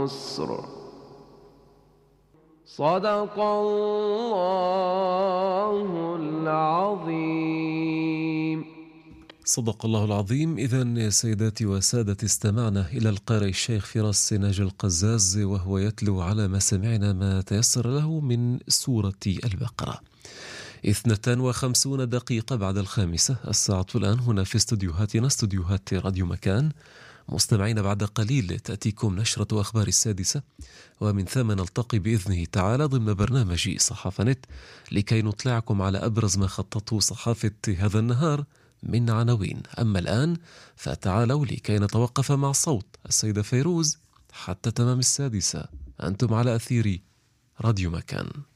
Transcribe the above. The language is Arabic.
يسر. صدق الله العظيم. صدق الله العظيم. إذن سيداتي وسادتي، استمعنا إلى القارئ الشيخ فراس سناج القزاز وهو يتلو على مسامعنا ما تيسر له من سورة البقرة. 52 دقيقة بعد 5 الساعة الآن هنا في استوديوهاتنا، استوديوهات راديو مكان. مستمعين، بعد قليل تأتيكم نشرة أخبار 6، ومن ثم نلتقي بإذنه تعالى ضمن برنامج صحافة نت لكي نطلعكم على أبرز ما خطته صحافة هذا النهار من عناوين. أما الآن فتعالوا لكي نتوقف مع صوت السيدة فيروز حتى تمام 6. أنتم على أثير راديو مكان.